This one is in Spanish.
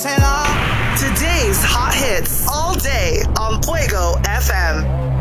Today's hot hits all day on Fuego FM.